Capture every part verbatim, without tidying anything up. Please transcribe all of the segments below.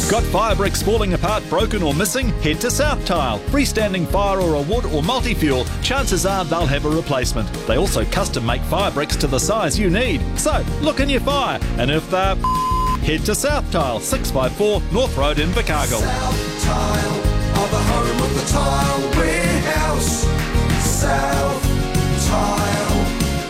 Got fire bricks falling apart, broken or missing? Head to South Tile. Freestanding fire or a wood or multi-fuel, chances are they'll have a replacement. They also custom make fire bricks to the size you need. So, look in your fire, and if they're head to South Tile, six five four North Road in Invercargill. South Tile are the home of the tile warehouse. South Tile.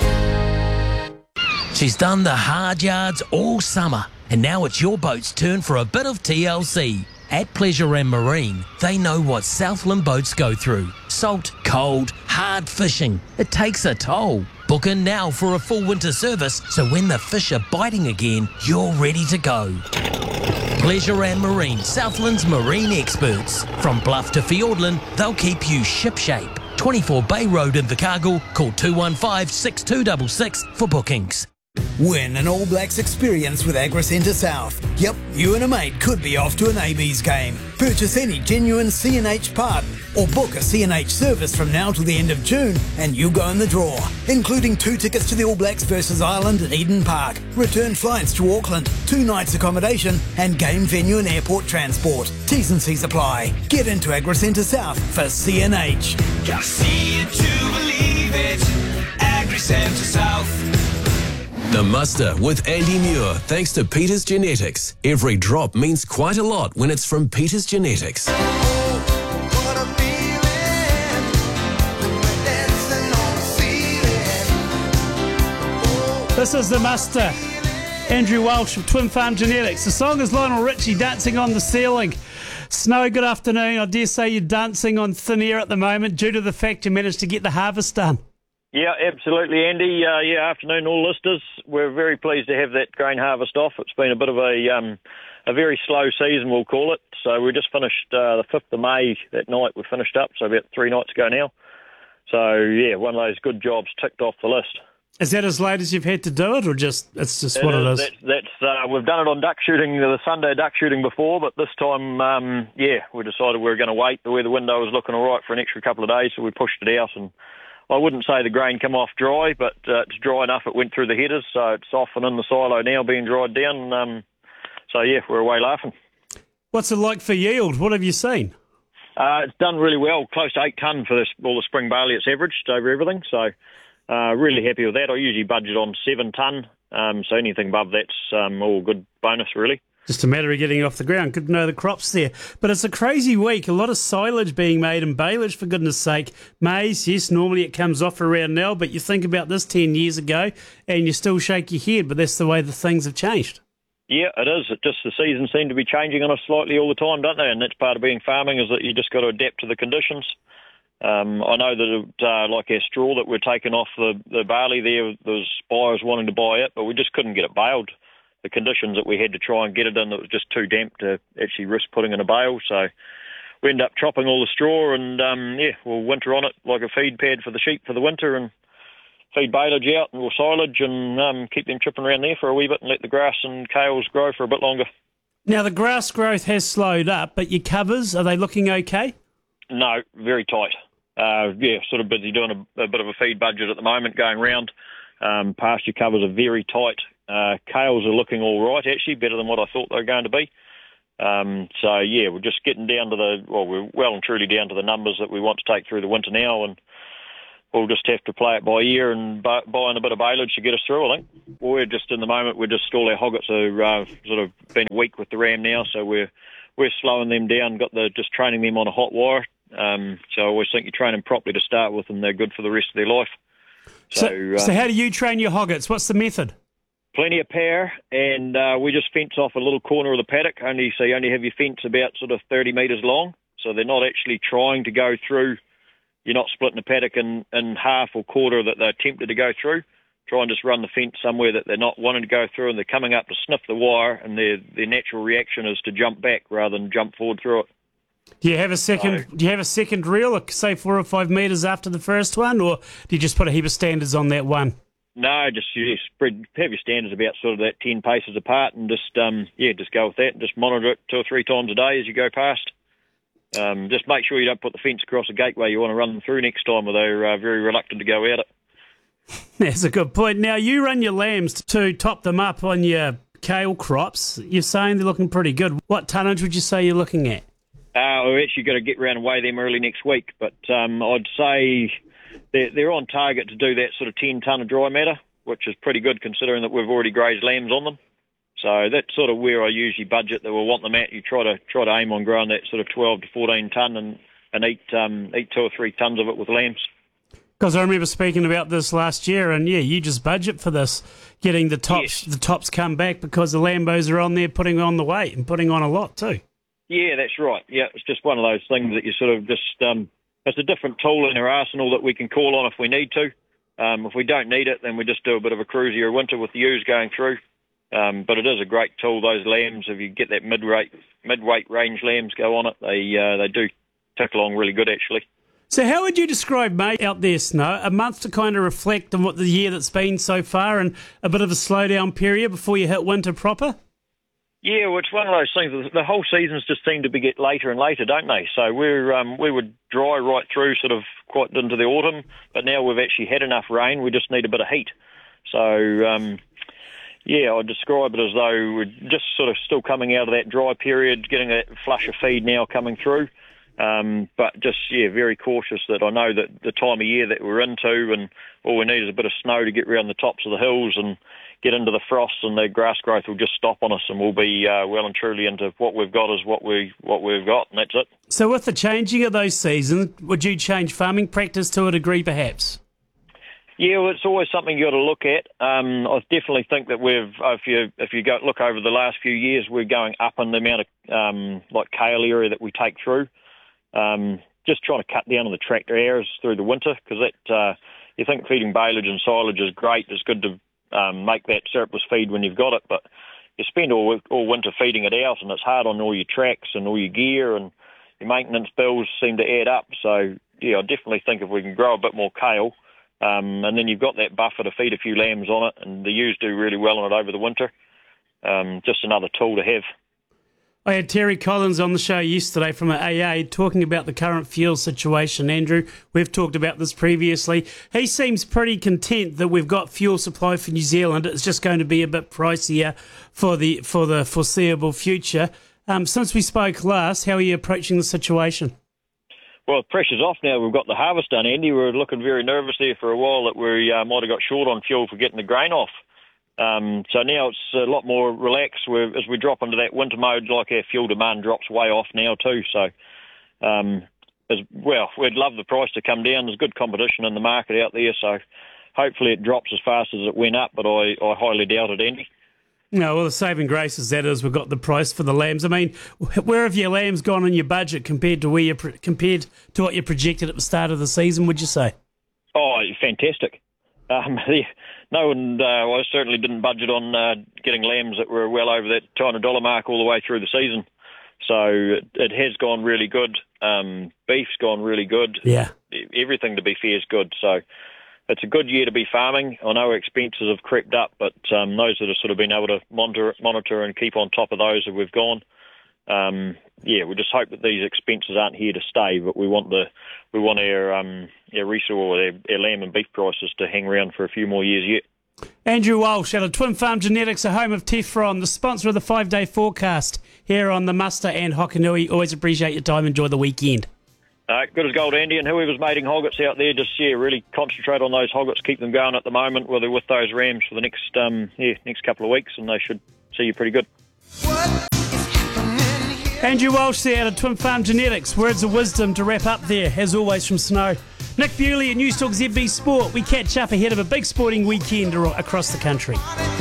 She's done the hard yards all summer, and now it's your boat's turn for a bit of T L C. At Pleasure and Marine, they know what Southland boats go through. Salt, cold, hard fishing. It takes a toll. Book in now for a full winter service, so when the fish are biting again, you're ready to go. Pleasure and Marine, Southland's marine experts. From Bluff to Fiordland, they'll keep you shipshape. twenty-four Bay Road in Invercargill. Call two one five, six two six six for bookings. Win an All Blacks experience with AgriCentre South. Yep, you and a mate could be off to an A B's game. Purchase any genuine C N H part or book a C N H service from now till the end of June and you go in the draw, including two tickets to the All Blacks versus Ireland at Eden Park, return flights to Auckland, two nights accommodation and game venue and airport transport. T's and C's apply. Get into AgriCentre South for C N H. Gotta see it to believe it. AgriCentre South. The Muster with Andy Muir, thanks to Peters Genetics. Every drop means quite a lot when it's from Peters Genetics. This is The Muster. Andrew Welsh of Twin Farm Genetics. The song is Lionel Richie, Dancing on the Ceiling. Snow, good afternoon. I dare say you're dancing on thin air at the moment due to the fact you managed to get the harvest done. Yeah, absolutely, Andy. Uh, yeah, afternoon, all listeners. We're very pleased to have that grain harvest off. It's been a bit of a um, a very slow season, we'll call it. So we just finished uh, the fifth of May that night. We finished up, so about three nights ago now. So, yeah, one of those good jobs ticked off the list. Is that as late as you've had to do it, or just it's just it what is, it is? That's, that's uh, we've done it on duck shooting, the Sunday duck shooting before, but this time, um, yeah, we decided we were going to wait. The weather window was looking all right for an extra couple of days, so we pushed it out. And I wouldn't say the grain come off dry, but uh, it's dry enough it went through the headers, so it's off and in the silo now being dried down. Um, so, yeah, we're away laughing. What's it like for yield? What have you seen? Uh, it's done really well, close to eight tonne for this, all the spring barley it's averaged over everything, so uh, really happy with that. I usually budget on seven tonne, um, so anything above that's um, all good bonus, really. Just a matter of getting off the ground. Good to know the crop's there. But it's a crazy week. A lot of silage being made and baleage, for goodness sake. Maize, yes, normally it comes off around now, but you think about this ten years ago and you still shake your head, but that's the way the things have changed. Yeah, it is. It just the seasons seem to be changing on us slightly all the time, don't they? And that's part of being farming, is that you just got to adapt to the conditions. Um, I know that it, uh, like our straw that we're taking off the, the barley there, there's buyers wanting to buy it, but we just couldn't get it baled. The conditions that we had to try and get it in, it was just too damp to actually risk putting in a bale. So we ended up chopping all the straw and, um, yeah, we'll winter on it like a feed pad for the sheep for the winter and feed baleage out and we'll silage and um, keep them chipping around there for a wee bit and let the grass and kales grow for a bit longer. Now, the grass growth has slowed up, but your covers, are they looking okay? No, very tight. Uh, yeah, sort of busy doing a, a bit of a feed budget at the moment going round. Um, pasture covers are very tight. Uh, kales are looking all right, actually, better than what I thought they were going to be. Um, so, yeah, we're just getting down to the, well, we're well and truly down to the numbers that we want to take through the winter now, and we'll just have to play it by ear and buy, buy in a bit of baleage to get us through, I think. We're just, in the moment, we're just, all our hoggets are uh, sort of been weak with the ram now, so we're we're slowing them down, got the just training them on a hot wire. Um, so I always think you train them properly to start with, and they're good for the rest of their life. So, so, uh, so how do you train your hoggets? What's the method? Plenty of power, and uh, we just fence off a little corner of the paddock, only so you only have your fence about sort of thirty metres long, so they're not actually trying to go through. You're not splitting the paddock in, in half or quarter that they're tempted to go through. Try and just run the fence somewhere that they're not wanting to go through, and they're coming up to sniff the wire, and their their natural reaction is to jump back rather than jump forward through it. Do you have a second? So, do you have a second reel, say four or five metres after the first one, or do you just put a heap of standards on that one? No, just you spread have your standards about sort of that ten paces apart, and just um yeah, just go with that, and just monitor it two or three times a day as you go past. Um, just make sure you don't put the fence across the gateway you want to run them through next time, or they're uh, very reluctant to go out it. That's a good point. Now, you run your lambs to top them up on your kale crops, you're saying they're looking pretty good. What tonnage would you say you're looking at? Uh, we've actually got to get round and weigh them early next week, but um, I'd say they're, they're on target to do that sort of ten tonne of dry matter, which is pretty good considering that we've already grazed lambs on them. So that's sort of where I usually budget that we'll want them at. You try to try to aim on growing that sort of twelve to fourteen tonne and, and eat um, eat two or three tonnes of it with lambs. Because I remember speaking about this last year, and yeah, you just budget for this, getting the tops Yes. the tops come back because the lambos are on there putting on the weight and putting on a lot too. Yeah, that's right. Yeah, it's just one of those things that you sort of just, um, it's a different tool in our arsenal that we can call on if we need to. Um, if we don't need it, then we just do a bit of a cruisy or winter with the ewes going through. Um, but it is a great tool, those lambs. If you get that mid-weight, mid-weight range lambs go on it, they uh, they do tick along really good, actually. So how would you describe May out there, Snow? A month to kind of reflect on what the year that's been so far and a bit of a slowdown period before you hit winter proper? Yeah, well, it's one of those things. The whole seasons just seem to be get later and later, don't they? So we're um, we were dry right through sort of quite into the autumn, but now we've actually had enough rain. We just need a bit of heat. So, um, yeah, I'd describe it as though we're just sort of still coming out of that dry period, getting that flush of feed now coming through. Um, but just, yeah, very cautious that I know that the time of year that we're into and all we need is a bit of snow to get around the tops of the hills and get into the frost, and the grass growth will just stop on us, and we'll be uh, well and truly into what we've got is what we what we've got, and that's it. So with the changing of those seasons, would you change farming practice to a degree, perhaps? Yeah, well, it's always something you got to look at. Um, I definitely think that we've, if you if you go look over the last few years, we're going up in the amount of um, like kale area that we take through. Um, just trying to cut down on the tractor hours through the winter, because that uh, you think feeding baleage and silage is great. It's good to Um, make that surplus feed when you've got it, but you spend all all winter feeding it out, and it's hard on all your tracks and all your gear, and your maintenance bills seem to add up. So, yeah, I definitely think if we can grow a bit more kale, um, and then you've got that buffer to feed a few lambs on it, and the ewes do really well on it over the winter. Um, just another tool to have. I had Terry Collins on the show yesterday from A A talking about the current fuel situation. Andrew, we've talked about this previously. He seems pretty content that we've got fuel supply for New Zealand. It's just going to be a bit pricier for the for the foreseeable future. Um, since we spoke last, how are you approaching the situation? Well, the pressure's off now. We've got the harvest done, Andy. We were looking very nervous there for a while that we uh, might have got short on fuel for getting the grain off. Um, so now it's a lot more relaxed. We're, as we drop into that winter mode, like our fuel demand drops way off now too. So, um, as well, we'd love the price to come down. There's good competition in the market out there, so hopefully it drops as fast as it went up, but I, I highly doubt it, Andy. No, well, the saving grace is that is we've got the price for the lambs. I mean, where have your lambs gone in your budget compared to where you compared to what you projected at the start of the season? Would you say? Oh, fantastic. Um, yeah, no, and uh, I certainly didn't budget on uh, getting lambs that were well over that two hundred dollars mark all the way through the season. So it, it has gone really good. Um, beef's gone really good. Yeah. Everything, to be fair, is good. So it's a good year to be farming. I know expenses have crept up, but um, those that have sort of been able to monitor, monitor and keep on top of those as we've gone. Um, yeah, we just hope that these expenses aren't here to stay, but we want the we want our um, our resale, our, our lamb and beef prices to hang around for a few more years yet. Andrew Walsh out of Twin Farm Genetics, a home of Tefron, the sponsor of the five-day forecast here on the Muster and Hokanui. Always appreciate your time. Enjoy the weekend. Uh, good as gold, Andy, and whoever's mating hoggets out there, just yeah, really concentrate on those hoggets, keep them going at the moment, whether with those rams for the next um, yeah next couple of weeks, and they should see you pretty good. Andrew Walsh there out of Twin Farm Genetics. Words of wisdom to wrap up there, as always from Snow. Nick Bewley at News Talk Z B Sport. We catch up ahead of a big sporting weekend across the country.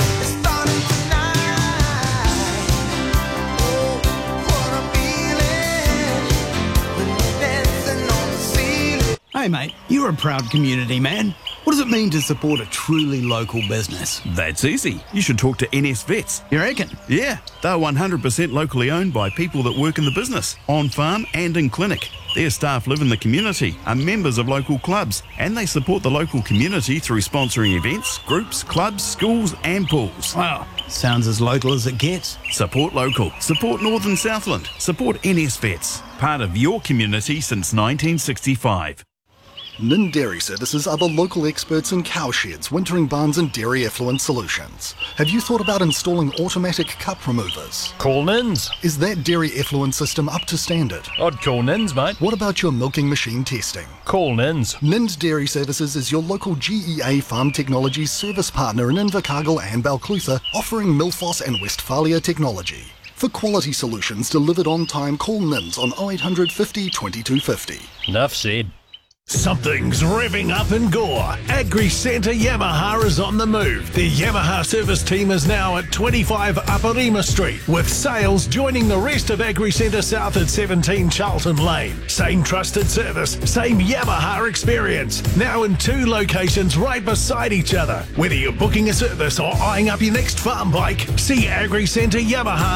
Hey mate, you're a proud community man. What does it mean to support a truly local business? That's easy. You should talk to N S Vets. You reckon? Yeah, they're one hundred percent locally owned by people that work in the business, on farm and in clinic. Their staff live in the community, are members of local clubs, and they support the local community through sponsoring events, groups, clubs, schools and pools. Wow, sounds as local as it gets. Support local. Support Northern Southland. Support N S Vets. Part of your community since nineteen sixty-five. Nin Dairy Services are the local experts in cowsheds, wintering barns and dairy effluent solutions. Have you thought about installing automatic cup removers? Call Nins. Is that dairy effluent system up to standard? I'd call Nins, mate. What about your milking machine testing? Call Nins. Nins Dairy Services is your local G E A Farm Technologies service partner in Invercargill and Balclutha, offering Milfos and Westphalia technology. For quality solutions delivered on time, call Nins on oh eight hundred fifty, twenty-two fifty. Enough said. Something's revving up in Gore. Agri Centre Yamaha is on the move. The Yamaha service team is now at twenty-five Aparima Street, with sales joining the rest of Agri Centre South at seventeen Charlton Lane. Same trusted service, same Yamaha experience. Now in two locations right beside each other. Whether you're booking a service or eyeing up your next farm bike, see Agri Centre Yamaha